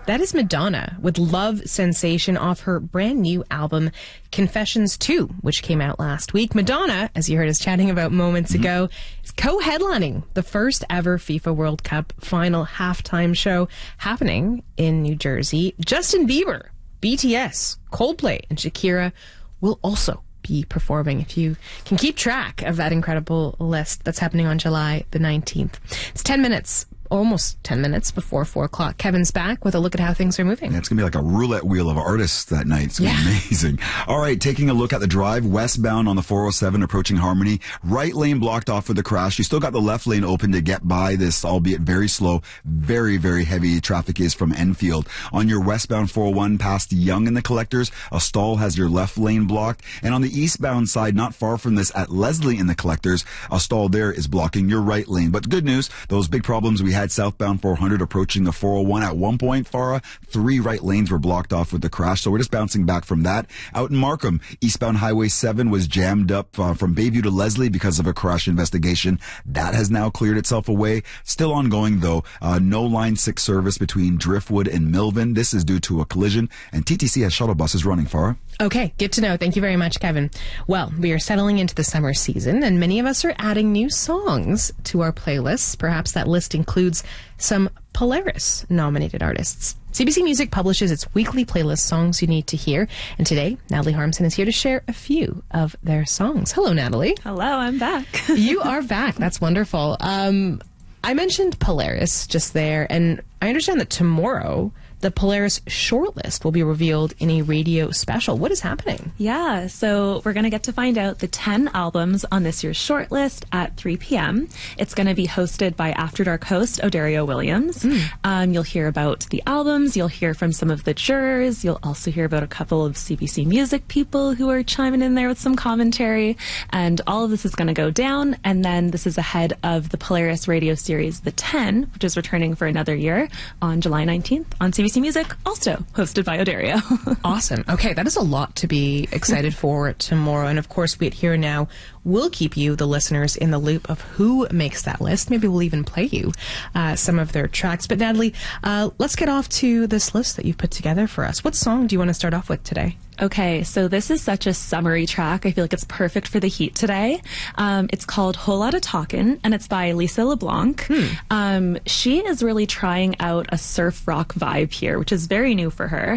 That is Madonna with Love Sensation off her brand new album, Confessions 2, which came out last week. Madonna, as you heard us chatting about moments ago, is co-headlining the first ever FIFA World Cup final halftime show happening in New Jersey. Justin Bieber, BTS, Coldplay, and Shakira will also be performing, if you can keep track of that incredible list. That's happening on July the 19th. It's 10 minutes. Almost 10 minutes before 4 o'clock. Kevin's back with a look at how things are moving. Yeah, it's going to be like a roulette wheel of artists that night. It's going to be amazing. All right, taking a look at the drive, westbound on the 407 approaching Harmony. Right lane blocked off for the crash. You still got the left lane open to get by this, albeit very slow. Very, very heavy traffic is from Enfield. On your westbound 401 past Young and the Collectors, a stall has your left lane blocked. And on the eastbound side, not far from this at Leslie and the Collectors, a stall there is blocking your right lane. But good news, those big problems we had southbound 400 approaching the 401 at one point, Farah, 3 right lanes were blocked off with the crash, so we're just bouncing back from that. Out in Markham, eastbound Highway 7 was jammed up from Bayview to Leslie because of a crash investigation. That has now cleared itself away. Still ongoing though. No Line 6 service between Driftwood and Milvin. This is due to a collision, and TTC has shuttle buses running, Farah. Okay, good to know. Thank you very much, Kevin. Well, we are settling into the summer season, and many of us are adding new songs to our playlists. Perhaps that list includes some Polaris-nominated artists. CBC Music publishes its weekly playlist, Songs You Need to Hear, and today, Natalie Harmson is here to share a few of their songs. Hello, Natalie. Hello, I'm back. You are back. That's wonderful. I mentioned Polaris just there, and I understand that tomorrow the Polaris shortlist will be revealed in a radio special. What is happening? Yeah, so we're going to get to find out the 10 albums on this year's shortlist at 3 p.m. It's going to be hosted by After Dark host Odario Williams. You'll hear about the albums. You'll hear from some of the jurors. You'll also hear about a couple of CBC Music people who are chiming in there with some commentary. And all of this is going to go down. And then this is ahead of the Polaris radio series, The 10, which is returning for another year on July 19th on CBC Music, also hosted by Odario. Awesome. Okay, that is a lot to be excited for tomorrow. And of course, we at Here Now will keep you, the listeners, in the loop of who makes that list. Maybe we'll even play you some of their tracks. But Natalie, let's get off to this list that you've put together for us. What song do you want to start off with today? Okay, so this is such a summery track. I feel like it's perfect for the heat today. It's called Whole Lotta Talkin', and it's by Lisa LeBlanc. She is really trying out a surf rock vibe here, which is very new for her.